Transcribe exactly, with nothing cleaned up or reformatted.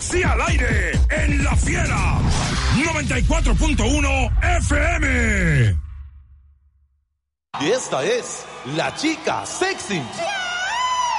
Sexy al aire en La Fiera noventa y cuatro punto uno F M. Y esta es la chica sexy.